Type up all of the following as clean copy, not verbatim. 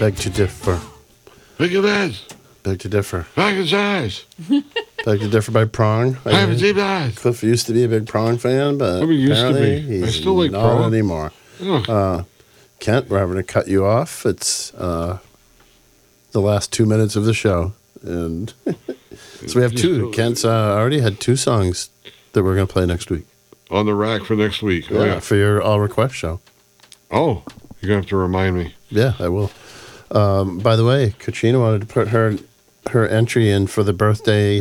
Beg to differ. Look at that. Beg to differ. Back his eyes. Beg to differ by Prong. I haven't seen eyes. Cliff used to be a big Prong fan, but I mean, used to apparently be. I he's still like not Prong. anymore. Oh. Kent, we're having to cut you off. It's the last 2 minutes of the show. And so we have two. Kent's already had two songs that we're going to play next week. On the rack for next week. Oh, yeah. For your all request show. Oh, you're going to have to remind me. Yeah, I will. By the way, Katrina wanted to put her entry in for the birthday,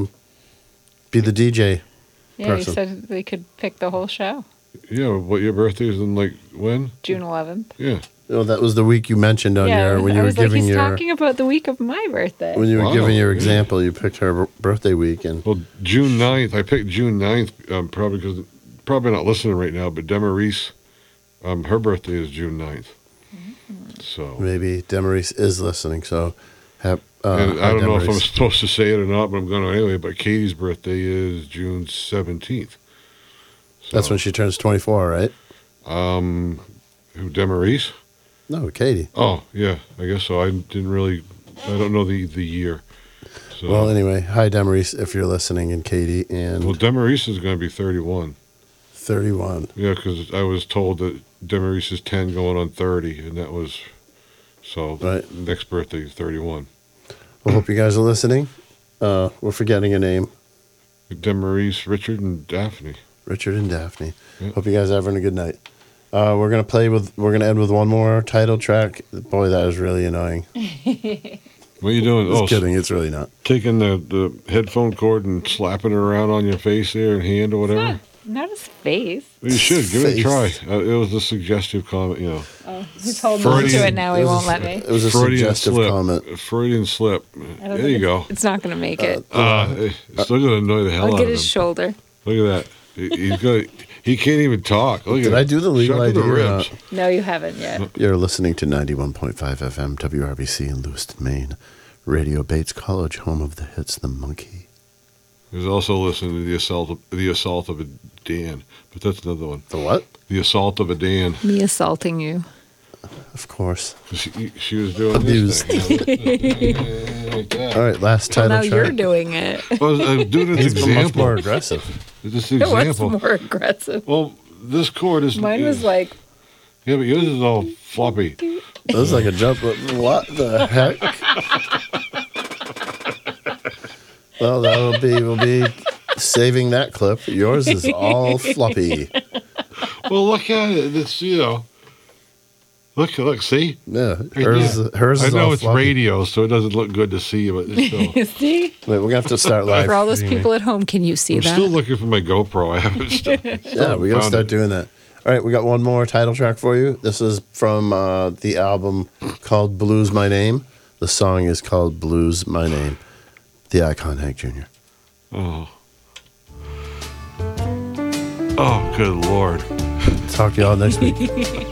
be the DJ Yeah, person. you said they could pick the whole show. Yeah, what your birthday is in, like, when? June 11th. Yeah. Oh, that was the week you mentioned on your when you I were was like, giving he's your talking about the week of my birthday. when you were Wow, giving your yeah. example. You picked her birthday week, and Well, June 9th. I picked June 9th probably because, probably not listening right now, but Demarise, her birthday is June 9th. So. maybe Demarise is listening. So, And I don't know if I'm supposed to say it or not, but I'm going to anyway. But Katie's birthday is June 17th. So, That's when she turns 24, right? Who, Demarise? No, Katie. Oh, yeah, I guess so. I don't know the year. So, Well, anyway, hi Demarise, if you're listening, and Katie, and well, Demarise is going to be 31. 31. Yeah, because I was told that Demarise is 10 going on 30, and that was, so Right. next birthday is 31. Well, hope you guys are listening. We're forgetting a name, Demarise, Richard, and Daphne. Richard and Daphne. Yeah. Hope you guys are having a good night. We're gonna end with one more title track. Boy, that is really annoying. What are you doing? Just kidding, it's really not. Taking the headphone cord and slapping it around on your face there and hand or whatever? Not his face. Well, you should. Give it a try. Face. It was a suggestive comment, you know. Oh, he's holding on to Freudian- it now. He won't let me. It was a Freudian suggestive slip. comment. Freudian slip. I don't There think you go. It's not going to make it. It's still going to annoy the hell I'll out get of him. his shoulder. Look at that. He can't even talk. Look Did at I do the legal Shut to ID the or ribs. not? No, you haven't yet. You're listening to 91.5 FM WRBC in Lewiston, Maine. Radio Bates College, home of the hits The Monkey. He was also listening to the assault of a Dan, but that's another one. The what? The assault of a Dan. Me assaulting you. Of course. She was doing Abused. this thing. Like that. All right, last Well, title now you're track. doing it. I'm doing an He's been much more example. aggressive. Just an What's example. more aggressive? Well, this chord is. Mine was like, Yeah, but yours is all floppy. That was like a jump. What the heck? Well, we'll be saving that clip. Yours is all floppy. Well, look at it. It's, you know. Look, see? Yeah, Right hers there. is I know all it's floppy. radio, so it doesn't look good to see, but it's still. see? Wait, we're gonna have to start live. For all those streaming. people at home, can you see I'm that? still looking for my GoPro. I haven't. Yeah, we gotta found start it. doing that. All right, we got one more title track for you. This is from the album called Blues My Name. The song is called Blues My Name. The Icon Hank Jr. Oh. Oh, good Lord. Talk to y'all next week.